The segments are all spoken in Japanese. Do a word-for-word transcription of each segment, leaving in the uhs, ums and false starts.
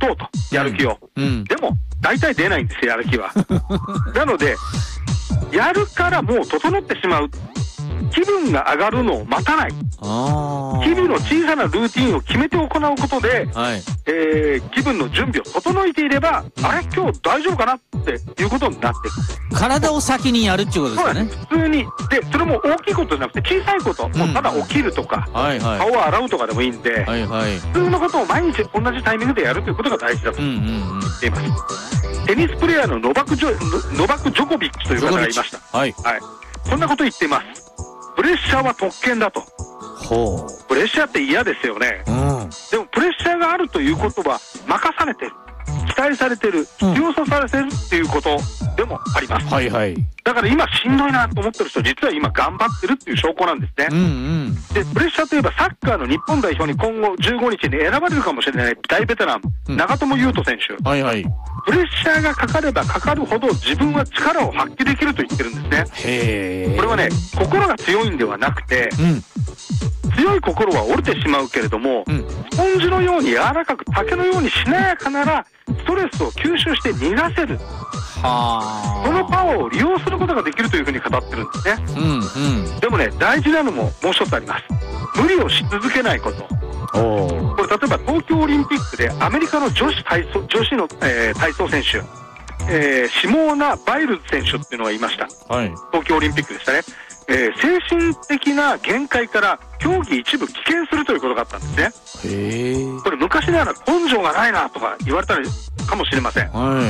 そうと、やる気を、うんうん、でも大体出ないんですよ、やる気はなのでやるからもう整ってしまう、気分が上がるのを待たない、あ日々の小さなルーティンを決めて行うことで、はい、えー、気分の準備を整えていれば、うん、あれ今日大丈夫かなっていうことになっていく。 体を先にやるっていうことですかね。 普通にで、それも大きいことじゃなくて小さいこと、うん、もうただ起きるとか、はいはい、顔を洗うとかでもいいんで、はいはい、普通のことを毎日同じタイミングでやるということが大事だと言っています、うんうんうん、テニスプレーヤーのノバクジョ、ノバクジョコビッチという方がいました。はい、はい、こんなこと言っています。プレッシャーは特権だと。ほう。プレッシャーって嫌ですよね、うん、でもプレッシャーがあるということは任されてる、期待されてる、必要とされてるっていうことでもあります、うん、はいはい。だから今しんどいなと思ってる人、実は今頑張ってるっていう証拠なんですね、うんうん、でプレッシャーといえばサッカーの日本代表に今後じゅうごにちに選ばれるかもしれない大ベテラン、うん、長友佑都選手、はいはい、プレッシャーがかかればかかるほど自分は力を発揮できると言ってるんですね。へー。これはね、心が強いんではなくて、うん、強い心は折れてしまうけれども、うん、スポンジのように柔らかく竹のようにしなやかならストレスを吸収して逃がせる、はそのパワーを利用することができるというふうに語ってるんですね、うんうん、でもね、大事なのももう一つあります。無理をし続けないこと。おこれ例えば東京オリンピックでアメリカの女子体操、女子の、えー、体操選手、えー、シモーナ・バイルズ選手っていうのがいました、はい、東京オリンピックでしたね、えー、精神的な限界から競技一部棄権するということがあったんですね。へー。これ昔なら根性がないなとか言われたかもしれません、はい、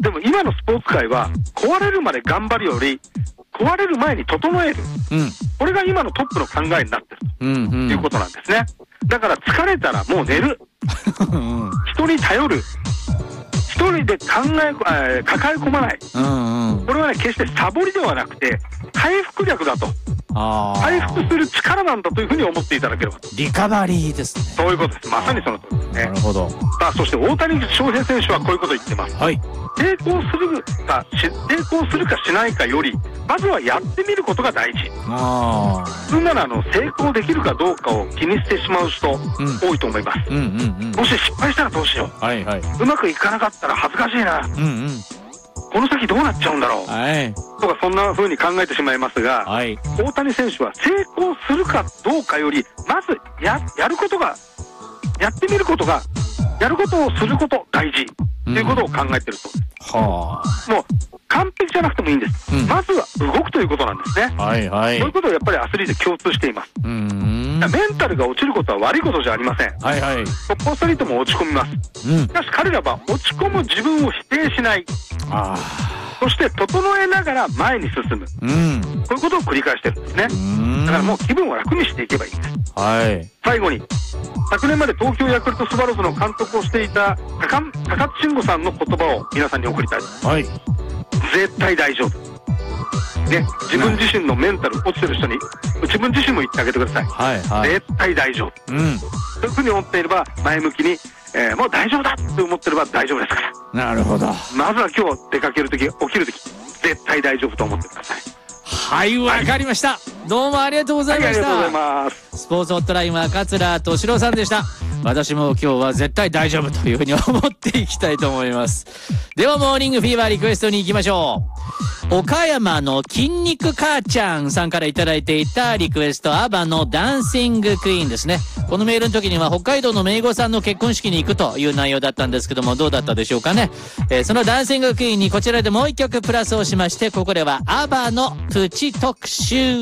でも今のスポーツ界は壊れるまで頑張るより壊れる前に整える、うん、これが今のトップの考えになってると、うんうん、いうことなんですね。だから疲れたらもう寝る人に頼る、一人で考え、えー、抱え込まない、うんうん、これはね決してサボりではなくて回復力だと、あ回復する力なんだというふうに思っていただければと。 リカバリーですね。 そういうことです。まさにその通りですね。 なるほど。 さあ、そして大谷翔平選手はこういうことを言ってます、はい、成功するかし成功するかしないかよりまずはやってみることが大事。あ普通ならあの成功できるかどうかを気にしてしまう人、うん、多いと思います、うんうんうん、もし失敗したらどうしよう、はいはい、うまくいかなかったら恥ずかしいな、うんうん、この先どうなっちゃうんだろう、はい、とかそんな風に考えてしまいますが、はい、大谷選手は成功するかどうかよりまず や, やることがやってみることがやることをすること大事ということを考えてると、うん、はあ、もう完璧じゃなくてもいいんです、うん、まずは動くということなんですね、はいはい、そういうことをやっぱりアスリート共通しています。うーん、メンタルが落ちることは悪いことじゃありません、はいはい、トップアスリートも落ち込みます、うん、しかし彼らは落ち込む自分を否定しない、あそして整えながら前に進む、うん、こういうことを繰り返してるんですね。うんだからもう気分を楽にしていけばいいんです、はい、最後に昨年まで東京ヤクルトスワローズの監督をしていた高高津慎吾さんの言葉を皆さんに送りたい、はい、絶対大丈夫、ね、自分自身のメンタル落ちてる人に自分自身も言ってあげてください、はいはい、絶対大丈夫、うん、そういうふうに思っていれば前向きに、えー、もう大丈夫だって思ってれば大丈夫ですから。なるほど。まずは今日出かけるとき起きるとき絶対大丈夫と思ってください。 はい、わかりました、はい、どうもありがとうございました、 はい、ありがとうございます。 スポーツホットラインは桂敏郎さんでした。私も今日は絶対大丈夫というふうに思っていきたいと思います。ではモーニングフィーバーリクエストに行きましょう。岡山の筋肉母ちゃんさんからいただいていたリクエスト、アバのダンシングクイーンですね。このメールの時には北海道の名護さんの結婚式に行くという内容だったんですけども、どうだったでしょうかね。えー、そのダンシングクイーンにこちらでもう一曲プラスをしまして、ここではアバのプチ特集。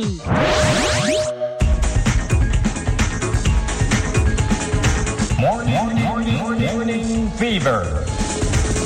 Morning, morning, morning, morning fever.